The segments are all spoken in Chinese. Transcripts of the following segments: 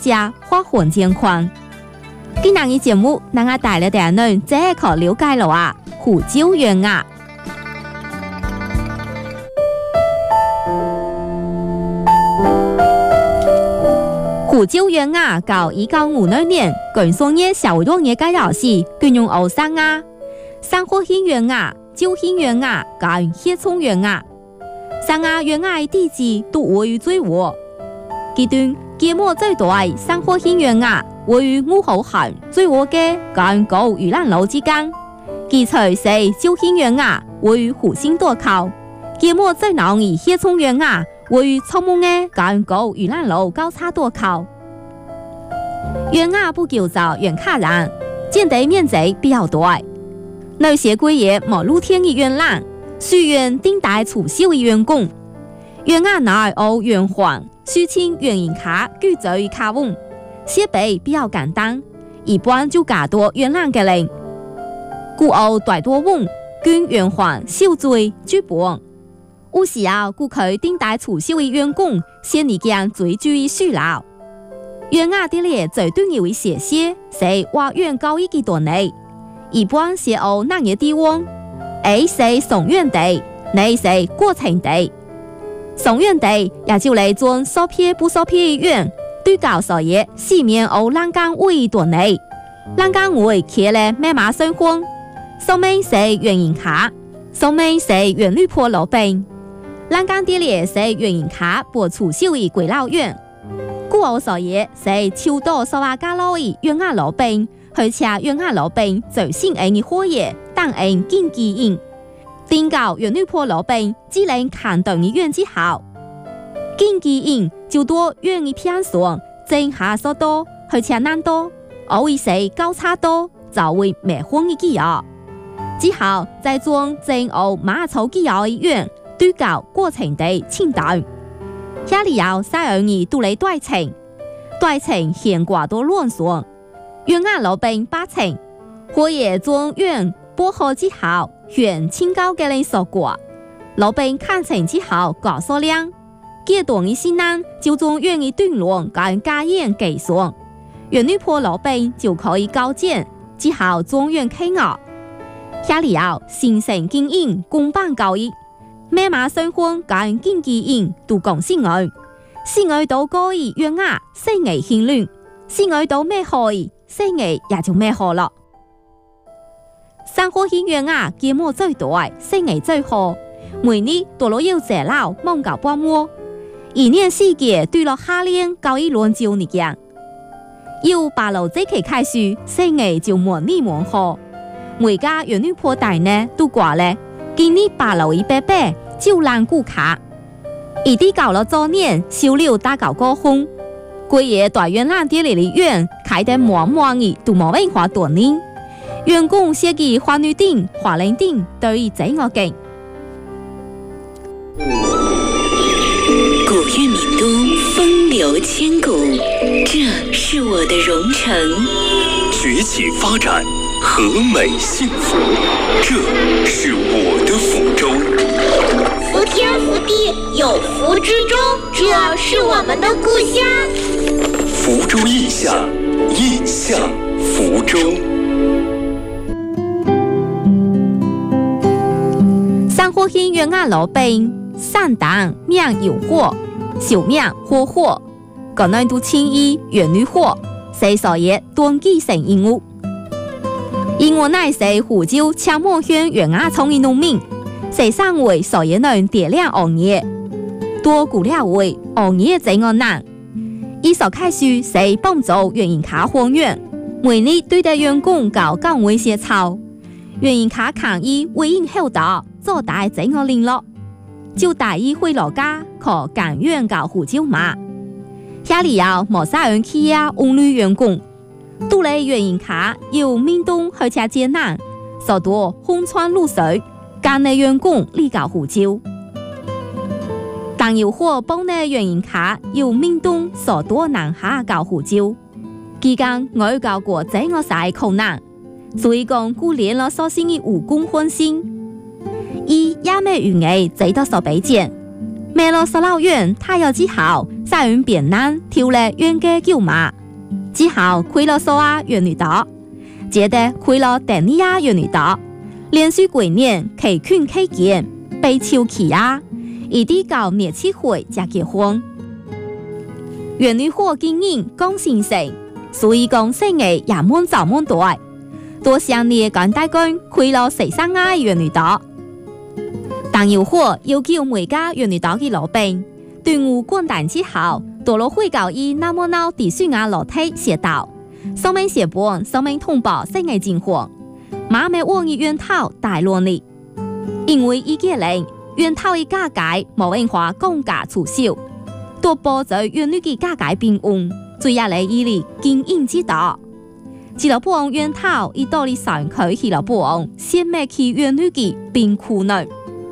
家花环健康。今日嘅节目，咱我带来第二内再可了解了啊，胡椒园啊。胡椒园啊，到1952年，共商业社會多嘢介紹時，佢用歐山啊、山火興園啊、椒興園啊、跟蟹蔥園啊，山啊園啊嘅地址都位於最和。其中規模最大嘅山火興園啊，位於武侯巷最和嘅跟高漁蘭路之間。其隨是椒興園啊，位於湖心渡口。規模最大嘅蟹蔥園啊，位於草木嘅跟高漁蘭路交叉渡口。園啊不叫做園卡人，佔地面積比較大。那些貴嘢冇露天嘅園欄，屬園頂大粗小嘅園工。園啊內有園環、抒情園遊卡居住嘅卡屋，設備比較簡單，一般就加多園欄嘅人。故有大多屋跟園環小聚聚伴。有時候顧佢頂大粗小嘅園工，先已經最注意需勞。園啊啲咧最重要嘅設施是花園交易嘅段內，一般是有哪些地方 ？A 是松園地 ，B 是過程地。松園地也就嚟做所撇不所撇嘅園，對角所嘢四面有欄杆圍段內，欄杆圍貼咧密碼相框，上面是園遊卡，上面是園綠坡路邊。欄杆啲咧是園遊卡播出小嘅歸老園。古有所嘢是超多所話家老嘅園啊路邊，而且園啊路邊最新嘅嘅貨嘢，當人經紀人。定到園綠坡路邊，只能看到嘅園之後，經紀人就多園嘅片上，正下所多，而且難多，我會是交叉多，就會滅荒嘅機啊。之後再裝正澳馬草機啊嘅園，對角過程地清淡。遐里有3兒都嚟對稱，對稱顯掛多亂爽。園啊路邊8層，火野裝園播好之後，園清高嘅人所掛，路邊看清之後掛所亮。階段嘅先難就將園嘅段落跟家園計算，園綠坡路邊就可以交建，之後將園開壓。遐里有新城經營公辦交易。密碼相關跟經紀人都講信愛，信愛到高意園啊，生意興亂；信愛到咩好意，生意也就咩好咯。山火興園啊，規模最大，生意最好，每年多落有謝老忙搞半摸，一年四季對落夏天交易輪就你樣。由8樓這期開始，生意就滿年滿好，每家園綠坡大呢都掛咧。今年8樓100就爛顧卡，一啲搞了多年，收了大搞高峰，貴嘢大園欄啲嚟嘅園開得滿滿嘅，都冇文化多年。員工設計花女頂、花鈴頂對於這個勁。 古韻名都，風流千古，這是我的蓉城。 崛起發展，和美幸福，這是我的福州。 福天福地，有福之州，這是我們的故鄉。 福州印象，印象福州。 山火興園啊路邊，山當名有火，小名火火，個內都稱以園綠火，是所謂當季性因物。因我乃是湖州赤馬縣園啊創嘅農民，是上為所謂人點亮行業，多古了為行業真個難。伊所開始是幫助園遊卡荒園，每年對待員工搞崗位寫操，園遊卡抗議為應後道。做大整個聯絡，就大意回老家，可甘願搞湖州嘛。遐里有冇啥人企業翁女員工，都嚟園遊卡有面東而且艱難，所多風川露水，間內員工嚟搞湖州。但有貨幫內園遊卡有面東所多難下搞湖州，期間我搞過整個晒困難，所以講顧連了所信嘅武功歡心。伊也沒有藝，這到所比見， 买了16元，他要之後，三元變難，跳了元嘅叫馬，之後虧了12元女多，接着虧了第2元女多，連續幾年期權期間被超期啊，一直到年7歲才結婚。元女貨經營講先生，所以講生意也滿早滿大，多上年幹大工虧了13元女多。但有貨要求每家元女多嘅老闆，隊伍滾蛋之後，到了會教以那麼鬧地水牙樓梯寫道，上面寫本，上面通報生意情況，馬尾往一元頭大亂哩，因為一個人元頭嘅價格冇文化降價促銷，多報在元女嘅價格變換，最壓力伊哩經營之道。只老不往元頭一道理上佢去老不往，先咩去元女嘅變苦難。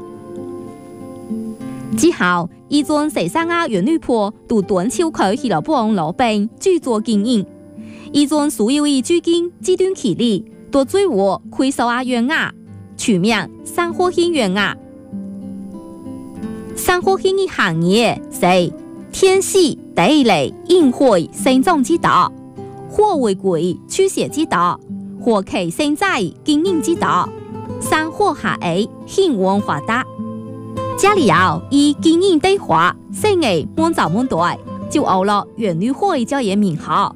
之後，依尊13元女婆都短超佢去老不往老闆去做經營，依尊所有嘅資金這段期裡都最我虧12元啊，取名生活興元啊。生活興嘅行業是天時地利人和生長之道，貨為貴取捨之道，貨期生在經營之道，生活下矮興旺發達。家裡有以經營對話，生意滿早滿大，就有了元女貨嘅叫嘢名號。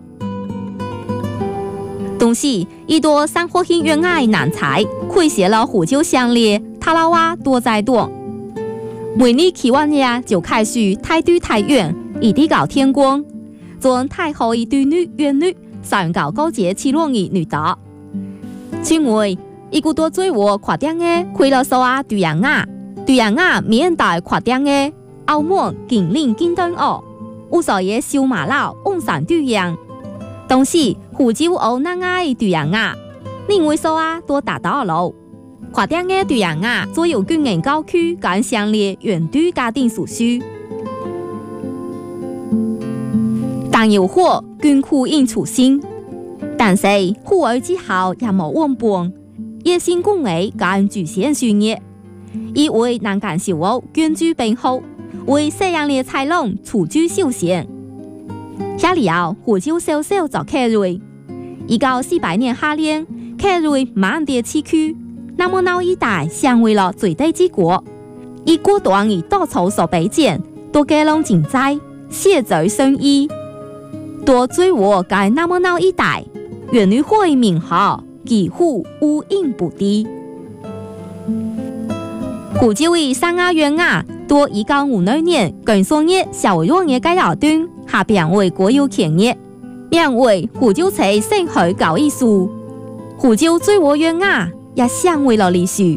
同時，一多生活興元愛難才，虧蝕了湖州鄉里塔拉瓦多在多。每年期望日就開始太對太遠，一地搞天光，做太后一對女元女，上搞高節起落嘅女達。因為一個多最我誇張嘅虧了數啊對人啊。對人啊，面對誇張嘅澳門近鄰京東哦，有所嘢小馬路往上對人，同時湖州澳南愛對人啊，另外數啊都達到了誇張嘅對人啊，所有軍人高區趕上列原對家庭所需，但有貨捐苦應出心，但是戶外之後也冇穩本，野心工藝趕主線專業。以為難干小屋捐助病後，為西洋列菜農出居休閒。下裡後湖州少少就客瑞，1948年下年客瑞滿地市區，那麼鬧一帶成為了最低之國。以果斷以稻草所比肩，多給農經濟，寫在生意，多追我該那麼鬧一帶，元女貨名號幾乎無影不離。湖州嘅12元啊，到1952年更上業小弱業改勞段下變為國有企業，名為湖州市盛海交易所。湖州最和元啊，也成為了歷史。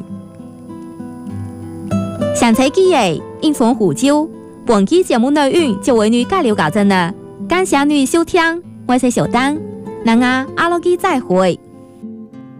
上次記憶因從湖州，本期節目內容就為你介紹到這呢，感謝你收聽，我是小丹，那阿羅基再會。